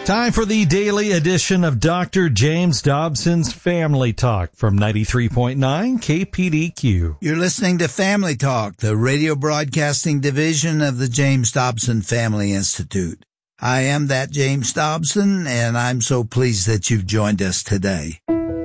Time for the daily edition of Dr. James Dobson's Family Talk from 93.9 KPDQ. You're listening to Family Talk, the radio broadcasting division of the James Dobson Family Institute. I am that James Dobson, and I'm so pleased that you've joined us today.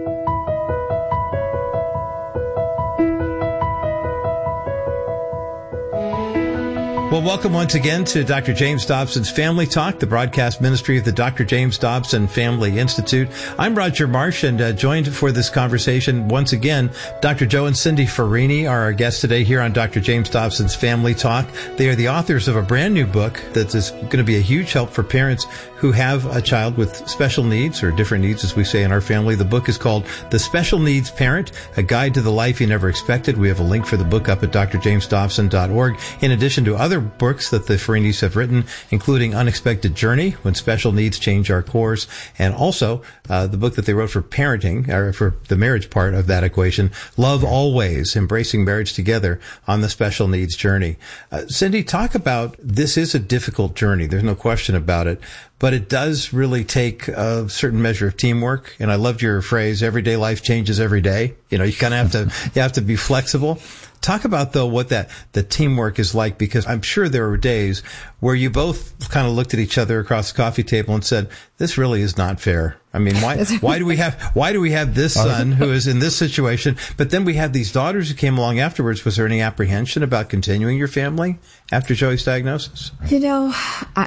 Well, welcome once again to Dr. James Dobson's Family Talk, the broadcast ministry of the Dr. James Dobson Family Institute. I'm Roger Marsh, and joined for this conversation once again, Dr. Joe and Cindy Farini are our guests today here on Dr. James Dobson's Family Talk. They are the authors of a brand new book that is going to be a huge help for parents who have a child with special needs, or different needs, as we say in our family. The book is called The Special Needs Parent, A Guide to the Life You Never Expected. We have a link for the book up at drjamesdobson.org. In addition to other books that the Farinis have written, including Unexpected Journey, When Special Needs Change Our Course, and also the book that they wrote for parenting, or for the marriage part of that equation, Love Always, Embracing Marriage Together on the Special Needs Journey. Cindy, talk about, this is a difficult journey. There's no question about it. But it does really take a certain measure of teamwork. And I loved your phrase, everyday life changes every day. You know, you kind of have to be flexible. Talk about, though, what the teamwork is like, because I'm sure there were days where you both kind of looked at each other across the coffee table and said, this really is not fair. I mean, why do we have this son who is in this situation, but then we have these daughters who came along afterwards? Was there any apprehension about continuing your family after Joey's diagnosis? You know,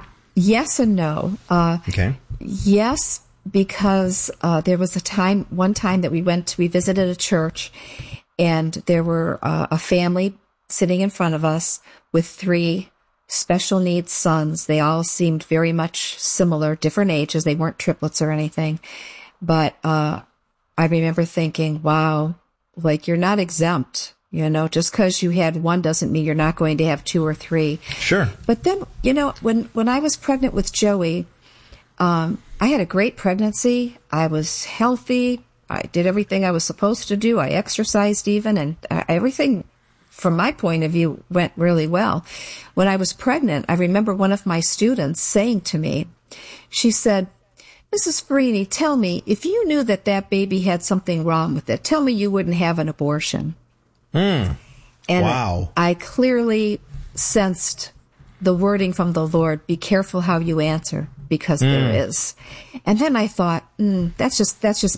yes and no. Okay. Yes, because there was one time that we visited a church, and there were a family sitting in front of us with 3 special needs sons. They all seemed very much similar, different ages. They weren't triplets or anything. But I remember thinking, wow, like, you're not exempt. You know, just because you had one doesn't mean you're not going to have 2 or 3. Sure. But then, you know, when I was pregnant with Joey, I had a great pregnancy. I was healthy. I did everything I was supposed to do. I exercised even, and everything from my point of view went really well. When I was pregnant, I remember one of my students saying to me, she said, Mrs. Farini, tell me, if you knew that baby had something wrong with it, tell me you wouldn't have an abortion. And wow. I clearly sensed the wording from the Lord, be careful how you answer, because there is. And then I thought, that's just